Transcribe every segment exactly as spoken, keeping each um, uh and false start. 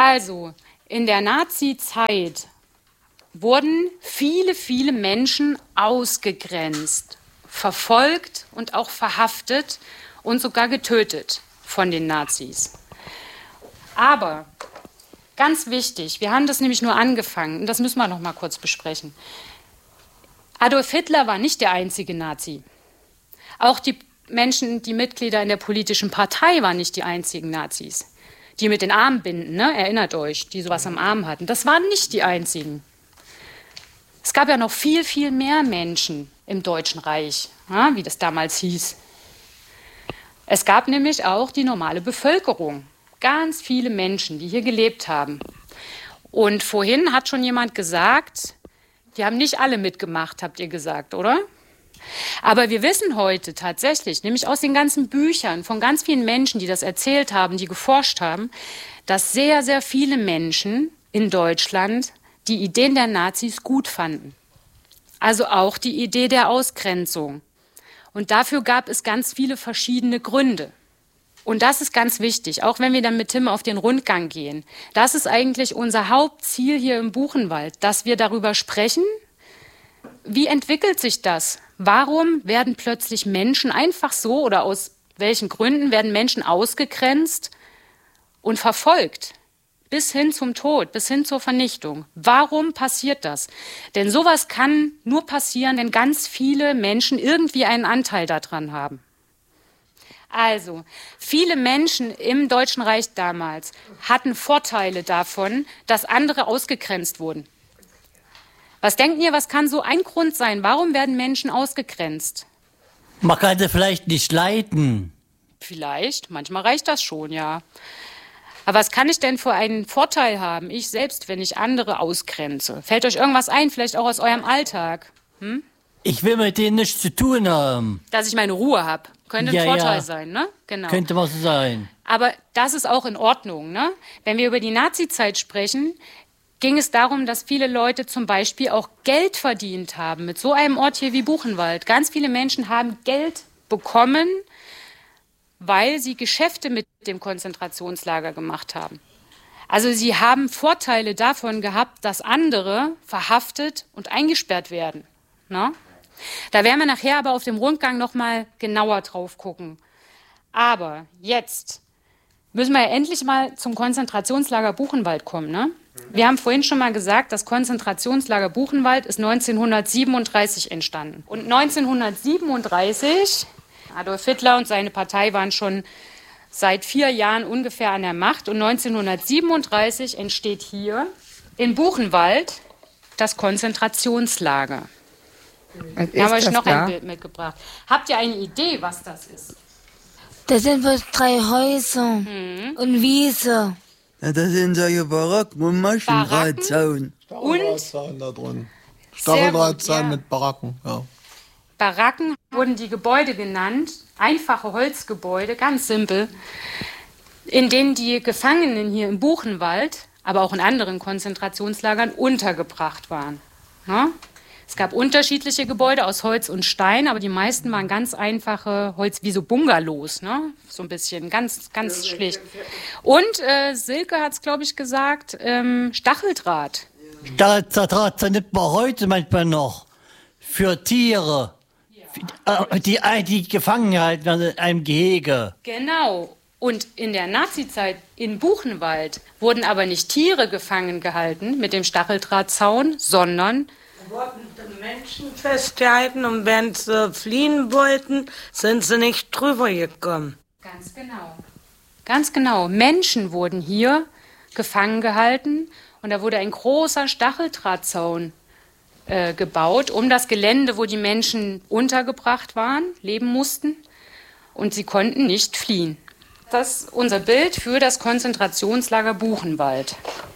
Also, in der Nazi-Zeit wurden viele, viele Menschen ausgegrenzt, verfolgt und auch verhaftet und sogar getötet von den Nazis. Aber ganz wichtig, wir haben das nämlich nur angefangen, und das müssen wir noch mal kurz besprechen. Adolf Hitler war nicht der einzige Nazi. Auch die Menschen, die Mitglieder in der politischen Partei waren nicht die einzigen Nazis. Die mit den Armbinden, ne? Erinnert euch, die sowas am Arm hatten. Das waren nicht die einzigen. Es gab ja noch viel, viel mehr Menschen im Deutschen Reich, ja, wie das damals hieß. Es gab nämlich auch die normale Bevölkerung. Ganz viele Menschen, die hier gelebt haben. Und vorhin hat schon jemand gesagt, die haben nicht alle mitgemacht, habt ihr gesagt, oder? Aber wir wissen heute tatsächlich, nämlich aus den ganzen Büchern von ganz vielen Menschen, die das erzählt haben, die geforscht haben, dass sehr, sehr viele Menschen in Deutschland die Ideen der Nazis gut fanden. Also auch die Idee der Ausgrenzung. Und dafür gab es ganz viele verschiedene Gründe. Und das ist ganz wichtig, auch wenn wir dann mit Tim auf den Rundgang gehen. Das ist eigentlich unser Hauptziel hier im Buchenwald, dass wir darüber sprechen, wie entwickelt sich das? Warum werden plötzlich Menschen einfach so oder aus welchen Gründen werden Menschen ausgegrenzt und verfolgt? Bis hin zum Tod, bis hin zur Vernichtung. Warum passiert das? Denn sowas kann nur passieren, wenn ganz viele Menschen irgendwie einen Anteil daran haben. Also, viele Menschen im Deutschen Reich damals hatten Vorteile davon, dass andere ausgegrenzt wurden. Was denkt ihr, was kann so ein Grund sein? Warum werden Menschen ausgegrenzt? Man kann sie vielleicht nicht leiden. Vielleicht, manchmal reicht das schon, ja. Aber was kann ich denn für einen Vorteil haben, ich selbst, wenn ich andere ausgrenze? Fällt euch irgendwas ein, vielleicht auch aus eurem Alltag? Hm? Ich will mit denen nichts zu tun haben. Dass ich meine Ruhe habe. Könnte ein ja, Vorteil ja. sein, ne? Genau. Könnte was sein. Aber das ist auch in Ordnung, ne? Wenn wir über die Nazizeit sprechen, ging es darum, dass viele Leute zum Beispiel auch Geld verdient haben mit so einem Ort hier wie Buchenwald. Ganz viele Menschen haben Geld bekommen, weil sie Geschäfte mit dem Konzentrationslager gemacht haben. Also sie haben Vorteile davon gehabt, dass andere verhaftet und eingesperrt werden. Ne? Da werden wir nachher aber auf dem Rundgang noch mal genauer drauf gucken. Aber jetzt müssen wir ja endlich mal zum Konzentrationslager Buchenwald kommen, ne? Wir haben vorhin schon mal gesagt, das Konzentrationslager Buchenwald ist neunzehnhundertsiebenunddreißig entstanden. Und neunzehnhundertsiebenunddreißig, Adolf Hitler und seine Partei waren schon seit vier Jahren ungefähr an der Macht. Und neunzehnhundertsiebenunddreißig entsteht hier in Buchenwald das Konzentrationslager. Da habe ich noch da? ein Bild mitgebracht. Habt ihr eine Idee, was das ist? Das sind wohl drei Häuser mhm. und Wiese. Ja, das sind solche Baracken und Maschendrahtzaun. Stacheldrahtzaun da drin. Stacheldrahtzaun ja. mit Baracken, ja. Baracken wurden die Gebäude genannt, einfache Holzgebäude, ganz simpel, in denen die Gefangenen hier im Buchenwald, aber auch in anderen Konzentrationslagern untergebracht waren. Ja? Es gab unterschiedliche Gebäude aus Holz und Stein, aber die meisten waren ganz einfache Holz, wie so Bungalows, ne? So ein bisschen, ganz, ganz schlicht. Und äh, Silke hat es, glaube ich, gesagt, ähm, Stacheldraht. Stacheldraht nimmt man heute manchmal noch für Tiere, ja. die, die gefangen halten in einem Gehege. Genau. Und in der Nazizeit in Buchenwald wurden aber nicht Tiere gefangen gehalten mit dem Stacheldrahtzaun, sondern wurden die Menschen festgehalten und wenn sie fliehen wollten, sind sie nicht drüber gekommen. Ganz genau. Ganz genau. Menschen wurden hier gefangen gehalten und da wurde ein großer Stacheldrahtzaun äh, gebaut um das Gelände, wo die Menschen untergebracht waren, leben mussten und sie konnten nicht fliehen. Das ist unser Bild für das Konzentrationslager Buchenwald.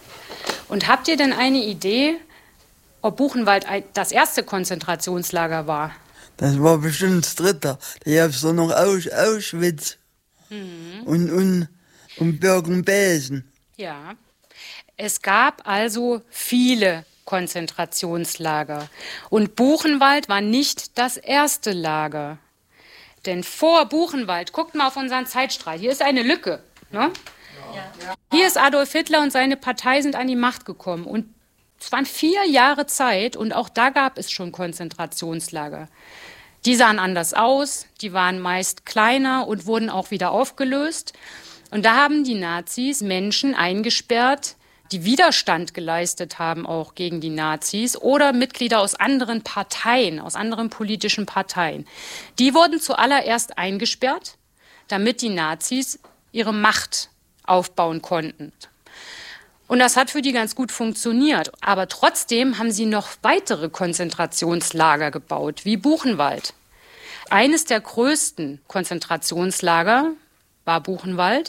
Und habt ihr denn eine Idee, ob Buchenwald das erste Konzentrationslager war? Das war bestimmt das dritte. Da gab es doch noch Aus, Auschwitz mhm. und, und, und Bergen-Belsen. Ja, es gab also viele Konzentrationslager. Und Buchenwald war nicht das erste Lager. Denn vor Buchenwald, guckt mal auf unseren Zeitstrahl, hier ist eine Lücke. Ne? Ja. Hier ist Adolf Hitler und seine Partei sind an die Macht gekommen. Und es waren vier Jahre Zeit und auch da gab es schon Konzentrationslager. Die sahen anders aus, die waren meist kleiner und wurden auch wieder aufgelöst. Und da haben die Nazis Menschen eingesperrt, die Widerstand geleistet haben auch gegen die Nazis oder Mitglieder aus anderen Parteien, aus anderen politischen Parteien. Die wurden zuallererst eingesperrt, damit die Nazis ihre Macht aufbauen konnten. Und das hat für die ganz gut funktioniert. Aber trotzdem haben sie noch weitere Konzentrationslager gebaut, wie Buchenwald. Eines der größten Konzentrationslager war Buchenwald.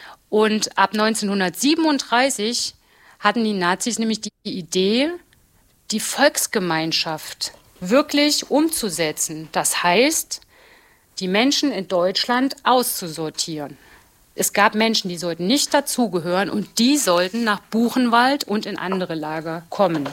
Und ab neunzehnhundertsiebenunddreißig hatten die Nazis nämlich die Idee, die Volksgemeinschaft wirklich umzusetzen. Das heißt, die Menschen in Deutschland auszusortieren. Es gab Menschen, die sollten nicht dazugehören und die sollten nach Buchenwald und in andere Lager kommen.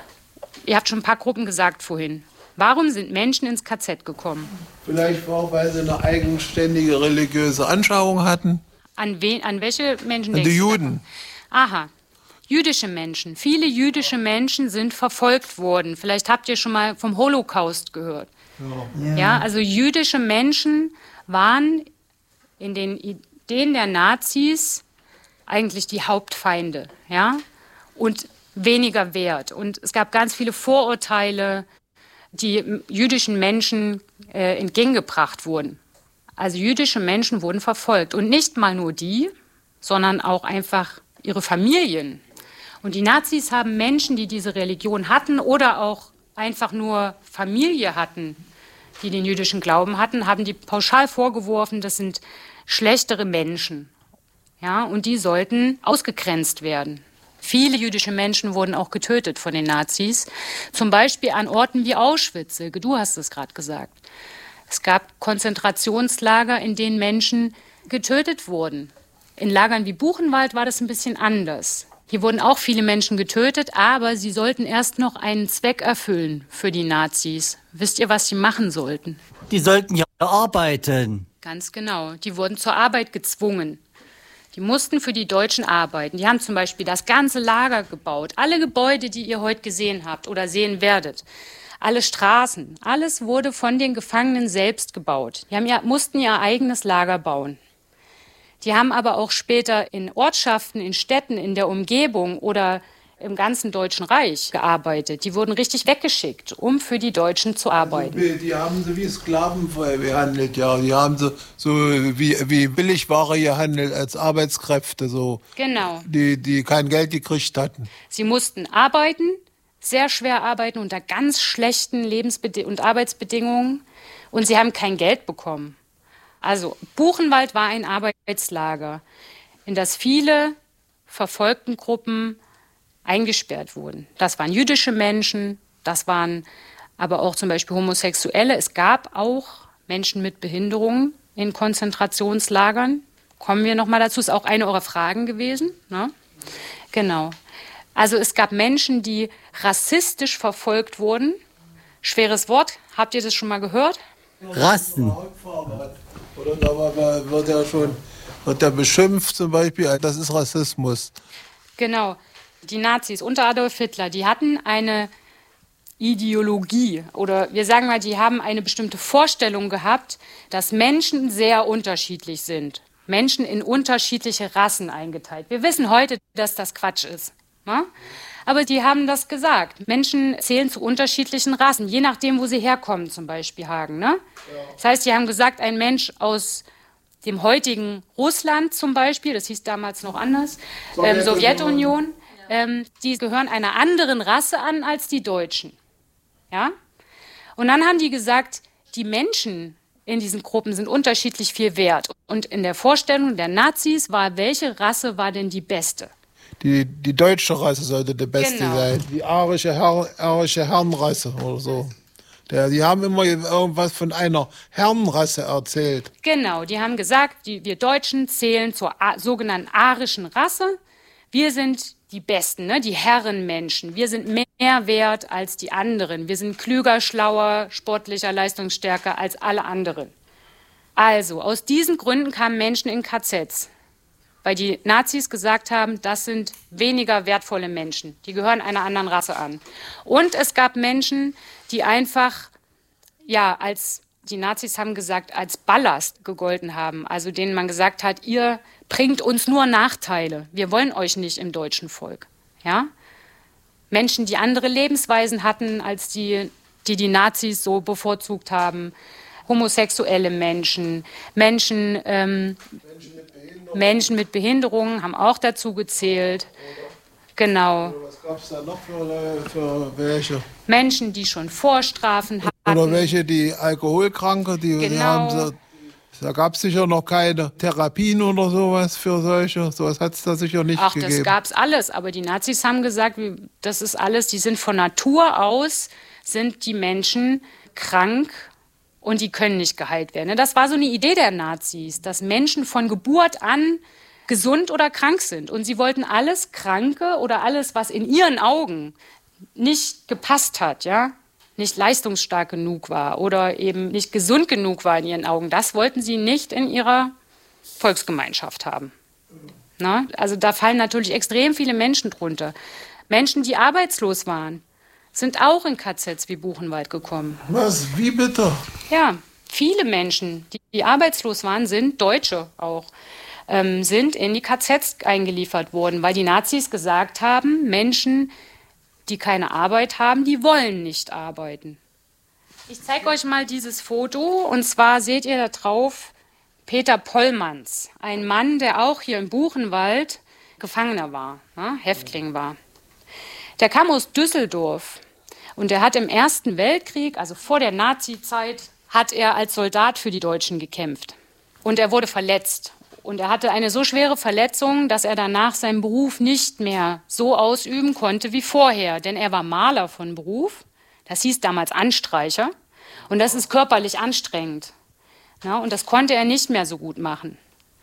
Ihr habt schon ein paar Gruppen gesagt vorhin. Warum sind Menschen ins K Z gekommen? Vielleicht auch, weil sie eine eigenständige religiöse Anschauung hatten. An, wen, an welche Menschen An denkst die du? Juden. Aha, jüdische Menschen. Viele jüdische Menschen sind verfolgt worden. Vielleicht habt ihr schon mal vom Holocaust gehört. Ja, ja also jüdische Menschen waren in den Ideen der Nazis eigentlich die Hauptfeinde, ja, und weniger wert. Und es gab ganz viele Vorurteile, die jüdischen Menschen äh, entgegengebracht wurden. Also jüdische Menschen wurden verfolgt. Und nicht mal nur die, sondern auch einfach ihre Familien. Und die Nazis haben Menschen, die diese Religion hatten oder auch einfach nur Familie hatten, die den jüdischen Glauben hatten, haben die pauschal vorgeworfen, das sind schlechtere Menschen. Ja, und die sollten ausgegrenzt werden. Viele jüdische Menschen wurden auch getötet von den Nazis, zum Beispiel an Orten wie Auschwitz. Du hast es gerade gesagt. Es gab Konzentrationslager, in denen Menschen getötet wurden. In Lagern wie Buchenwald war das ein bisschen anders. Hier wurden auch viele Menschen getötet, aber sie sollten erst noch einen Zweck erfüllen für die Nazis. Wisst ihr, was sie machen sollten? Die sollten ja arbeiten. Ganz genau. Die wurden zur Arbeit gezwungen. Die mussten für die Deutschen arbeiten. Die haben zum Beispiel das ganze Lager gebaut. Alle Gebäude, die ihr heute gesehen habt oder sehen werdet. Alle Straßen. Alles wurde von den Gefangenen selbst gebaut. Die haben ja, mussten ihr eigenes Lager bauen. Die haben aber auch später in Ortschaften, in Städten, in der Umgebung oder im ganzen Deutschen Reich gearbeitet. Die wurden richtig weggeschickt, um für die Deutschen zu arbeiten. Also, die haben sie wie Sklaven behandelt, ja. Die haben sie so wie, wie Billigware gehandelt als Arbeitskräfte, so. Genau. Die, die kein Geld gekriegt hatten. Sie mussten arbeiten, sehr schwer arbeiten, unter ganz schlechten Lebensbed- und Arbeitsbedingungen. Und sie haben kein Geld bekommen. Also Buchenwald war ein Arbeitslager, in das viele verfolgten Gruppen eingesperrt wurden. Das waren jüdische Menschen, das waren aber auch zum Beispiel Homosexuelle. Es gab auch Menschen mit Behinderungen in Konzentrationslagern. Kommen wir noch mal dazu, ist auch eine eurer Fragen gewesen. Ne? Genau. Also es gab Menschen, die rassistisch verfolgt wurden. Schweres Wort, habt ihr das schon mal gehört? Rassen. Oder da wird ja schon wird ja beschimpft zum Beispiel, das ist Rassismus. Genau. Die Nazis unter Adolf Hitler, die hatten eine Ideologie oder wir sagen mal, die haben eine bestimmte Vorstellung gehabt, dass Menschen sehr unterschiedlich sind. Menschen in unterschiedliche Rassen eingeteilt. Wir wissen heute, dass das Quatsch ist. Ne? Aber die haben das gesagt. Menschen zählen zu unterschiedlichen Rassen, je nachdem, wo sie herkommen, zum Beispiel Hagen. Ne? Ja. Das heißt, die haben gesagt, ein Mensch aus dem heutigen Russland zum Beispiel, das hieß damals noch anders, ähm, Sowjetunion, ähm, die gehören einer anderen Rasse an als die Deutschen. Ja? Und dann haben die gesagt, die Menschen in diesen Gruppen sind unterschiedlich viel wert. Und in der Vorstellung der Nazis war, welche Rasse war denn die beste? Die, die deutsche Rasse sollte die beste Genau. sein. Die arische, Herr, arische Herrenrasse oder so. Der, die haben immer irgendwas von einer Herrenrasse erzählt. Genau, die haben gesagt, die, wir Deutschen zählen zur a- sogenannten arischen Rasse. Wir sind die Besten, ne? Die Herrenmenschen. Wir sind mehr wert als die anderen. Wir sind klüger, schlauer, sportlicher, leistungsstärker als alle anderen. Also, aus diesen Gründen kamen Menschen in K Zs. weil die Nazis gesagt haben, das sind weniger wertvolle Menschen, die gehören einer anderen Rasse an. Und es gab Menschen, die einfach, ja, als, die Nazis haben gesagt, als Ballast gegolten haben, also denen man gesagt hat, ihr bringt uns nur Nachteile, wir wollen euch nicht im deutschen Volk, ja. Menschen, die andere Lebensweisen hatten, als die, die die Nazis so bevorzugt haben. Homosexuelle Menschen, Menschen, ähm, Menschen, mit Menschen mit Behinderungen haben auch dazu gezählt. Genau. Was gab es da noch für, für welche? Menschen, die schon Vorstrafen hatten. Oder welche, die Alkoholkranke, die, genau. die haben so, da gab es sicher noch keine Therapien oder sowas für solche. Sowas hat es da sicher nicht Ach, gegeben. das gab es alles. Aber die Nazis haben gesagt, das ist alles, die sind von Natur aus, sind die Menschen krank und die können nicht geheilt werden. Das war so eine Idee der Nazis, dass Menschen von Geburt an gesund oder krank sind. Und sie wollten alles Kranke oder alles, was in ihren Augen nicht gepasst hat, ja, nicht leistungsstark genug war oder eben nicht gesund genug war in ihren Augen, das wollten sie nicht in ihrer Volksgemeinschaft haben. Na? Also da fallen natürlich extrem viele Menschen drunter. Menschen, die arbeitslos waren, sind auch in K Zs wie Buchenwald gekommen. Was? Wie bitte? Ja, viele Menschen, die, die arbeitslos waren, sind Deutsche auch, ähm, sind in die K Zs eingeliefert worden, weil die Nazis gesagt haben, Menschen, die keine Arbeit haben, die wollen nicht arbeiten. Ich zeige euch mal dieses Foto, und zwar seht ihr da drauf Peter Pollmanns, ein Mann, der auch hier im Buchenwald Gefangener war, ne, Häftling war. Der kam aus Düsseldorf und der hat im Ersten Weltkrieg, also vor der Nazizeit, hat er als Soldat für die Deutschen gekämpft. Und er wurde verletzt. Und er hatte eine so schwere Verletzung, dass er danach seinen Beruf nicht mehr so ausüben konnte wie vorher. Denn er war Maler von Beruf, das hieß damals Anstreicher. Und das ist körperlich anstrengend. Ja, und das konnte er nicht mehr so gut machen.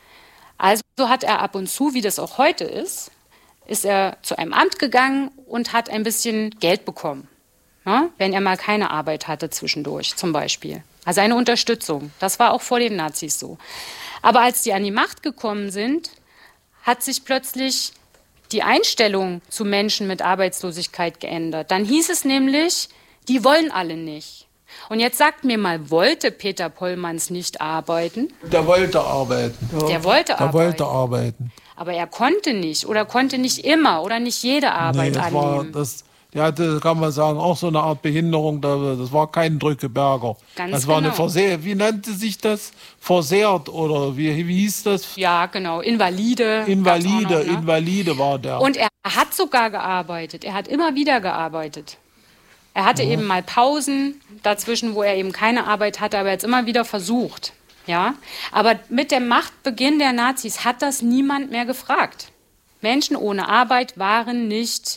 Also hat er ab und zu, wie das auch heute ist, ist er zu einem Amt gegangen und hat ein bisschen Geld bekommen. Ja, wenn er mal keine Arbeit hatte zwischendurch zum Beispiel. Also eine Unterstützung. Das war auch vor den Nazis so. Aber als die an die Macht gekommen sind, hat sich plötzlich die Einstellung zu Menschen mit Arbeitslosigkeit geändert. Dann hieß es nämlich, die wollen alle nicht. Und jetzt sagt mir mal, wollte Peter Pollmanns nicht arbeiten? Der wollte arbeiten. Ja. Der wollte Der arbeiten. wollte arbeiten. Aber er konnte nicht oder konnte nicht immer oder nicht jede Arbeit nee, das annehmen. War, das, der hatte, kann man sagen, auch so eine Art Behinderung. Das war kein Drückeberger. Ganz das war genau. eine Versehr, wie nannte sich das? Versehrt oder wie, wie hieß das? Ja, genau, Invalide. Invalide, noch, ne? Invalide war der. Und er hat sogar gearbeitet. Er hat immer wieder gearbeitet. Er hatte ja. eben mal Pausen dazwischen, wo er eben keine Arbeit hatte, aber er hat es immer wieder versucht. Ja? Aber mit dem Machtbeginn der Nazis hat das niemand mehr gefragt. Menschen ohne Arbeit waren nicht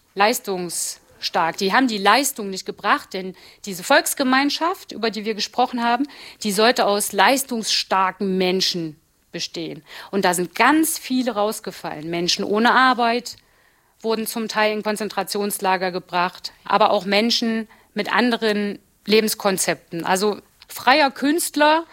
leistungsstark. Die haben die Leistung nicht gebracht, denn diese Volksgemeinschaft, über die wir gesprochen haben, die sollte aus leistungsstarken Menschen bestehen. Und da sind ganz viele rausgefallen. Menschen ohne Arbeit wurden zum Teil in Konzentrationslager gebracht, aber auch Menschen mit anderen Lebenskonzepten. Also freier Künstler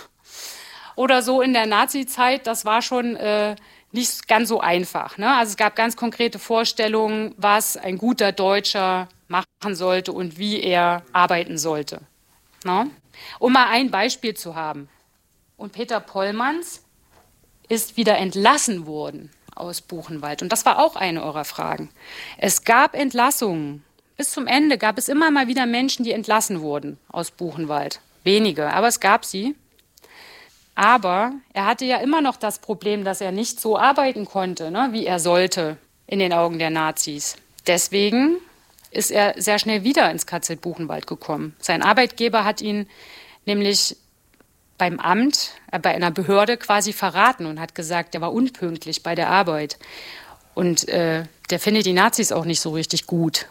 oder so in der Nazizeit, das war schon äh, nicht ganz so einfach. Ne? Also es gab ganz konkrete Vorstellungen, was ein guter Deutscher machen sollte und wie er arbeiten sollte. Ne? Um mal ein Beispiel zu haben. Und Peter Pollmanns ist wieder entlassen worden aus Buchenwald. Und das war auch eine eurer Fragen. Es gab Entlassungen. Bis zum Ende gab es immer mal wieder Menschen, die entlassen wurden aus Buchenwald. Wenige, aber es gab sie. Aber er hatte ja immer noch das Problem, dass er nicht so arbeiten konnte, ne, wie er sollte in den Augen der Nazis. Deswegen ist er sehr schnell wieder ins K Z Buchenwald gekommen. Sein Arbeitgeber hat ihn nämlich beim Amt, äh, bei einer Behörde quasi verraten und hat gesagt, er war unpünktlich bei der Arbeit. Und äh, der findet die Nazis auch nicht so richtig gut.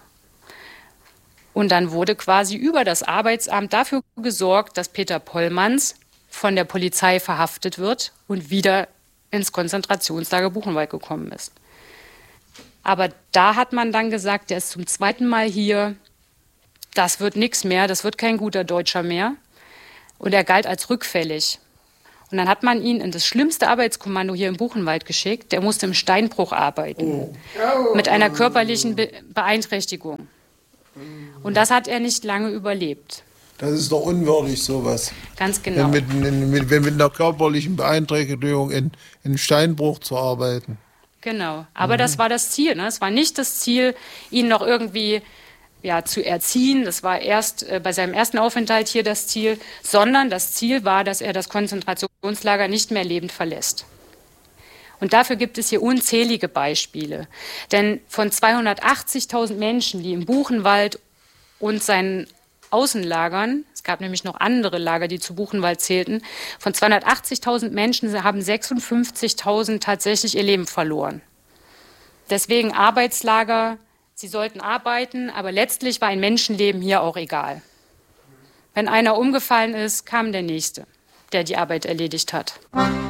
Und dann wurde quasi über das Arbeitsamt dafür gesorgt, dass Peter Pollmanns von der Polizei verhaftet wird und wieder ins Konzentrationslager Buchenwald gekommen ist. Aber da hat man dann gesagt, der ist zum zweiten Mal hier, das wird nichts mehr, das wird kein guter Deutscher mehr. Und er galt als rückfällig. Und dann hat man ihn in das schlimmste Arbeitskommando hier im Buchenwald geschickt. Der musste im Steinbruch arbeiten, mit einer körperlichen Be- Beeinträchtigung. Und das hat er nicht lange überlebt. Das ist doch unwürdig, sowas. Ganz genau. Wenn mit, mit, wenn mit einer körperlichen Beeinträchtigung in, in Steinbruch zu arbeiten. Genau. Aber mhm. das war das Ziel. Ne? Es war nicht das Ziel, ihn noch irgendwie ja, zu erziehen. Das war erst äh, bei seinem ersten Aufenthalt hier das Ziel, sondern das Ziel war, dass er das Konzentrationslager nicht mehr lebend verlässt. Und dafür gibt es hier unzählige Beispiele. Denn von zweihundertachtzigtausend Menschen, die im Buchenwald und seinen Außenlagern, es gab nämlich noch andere Lager, die zu Buchenwald zählten, von zweihundertachtzigtausend Menschen haben sechsundfünfzigtausend tatsächlich ihr Leben verloren. Deswegen Arbeitslager, sie sollten arbeiten, aber letztlich war ein Menschenleben hier auch egal. Wenn einer umgefallen ist, kam der Nächste, der die Arbeit erledigt hat.